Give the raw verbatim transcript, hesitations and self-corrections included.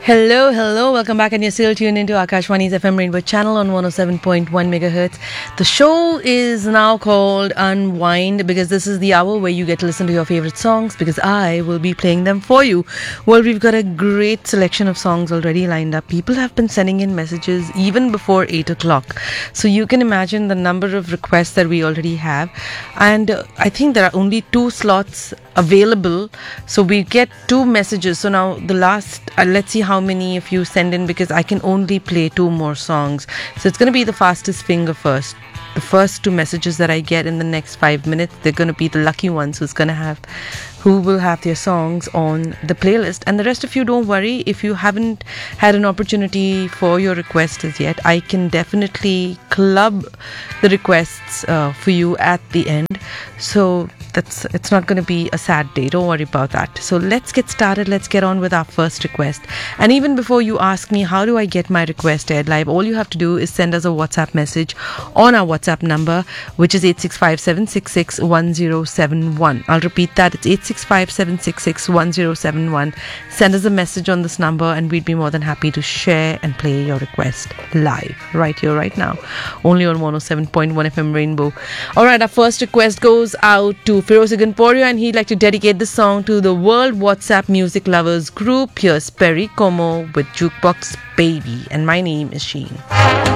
Hello, hello. Welcome back, and you're still tuned into Akashwani's F M Rainbow channel on one oh seven point one megahertz. The show is now called Unwind because this is the hour where you get to listen to your favorite songs because I will be playing them for you. Well, we've got a great selection of songs already lined up. People have been sending in messages even before eight o'clock. So you can imagine the number of requests that we already have. And uh, I think there are only two slots available. So we get two messages. So now the last, uh, let's see how many of you send in because I can only play two more songs. So it's going to be the fastest finger first. The first two messages that I get in the next five minutes, they're going to be the lucky ones who's going to have, who will have their songs on the playlist. And the rest of you, don't worry. If you haven't had an opportunity for your request as yet, I can definitely club the requests uh, for you at the end. So that's it's not going to be a sad day. Don't worry about that. So let's get started. Let's get on with our first request. And even before you ask me, how do I get my request aired live? All you have to do is send us a WhatsApp message on our WhatsApp number, which is eight six five seven six six one zero seven one. I'll repeat that. It's eight six five seven six six one zero seven one. Send us a message on this number and we'd be more than happy to share and play your request live right here, right now. Only on one oh seven point one F M Rainbow. Alright, our first request goes out to Firoz Iganporia, and he'd like to dedicate this song to the World WhatsApp Music Lovers group. Here's Perry Como with Jukebox Baby, and my name is Sheen.